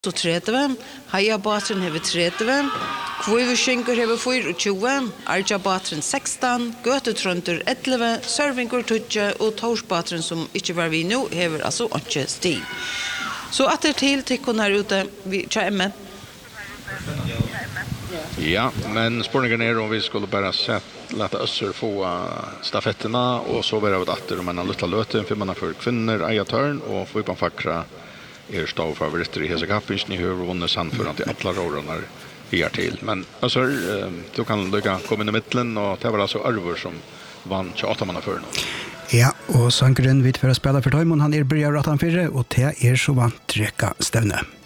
Så 30, Heia-Batren har 30, Kviviskinker har 24, Arja-Batren 16, Gøtetrønter 11, Sørvinker 20 og Torsbatren som ikke var vi nå, har altså 8 sti. Så etter til kunne her ute, vi kjemme. Ja, men spårningen är om vi skulle bara låta Össur få stafetterna och så börjar vi att man har lite löten för man har för kvinnor Ajatörn och får på fackra stå favoriter i hela kappen i hur vunnit samförande till alla rollerna vi är till. Men alltså du kan lycka komma in i mitten och det var alltså Arvor som vann 28 manna för. Ja, och Sankren vid för att spela för Taimon han börjar att han förre och det så vant trycka stävne.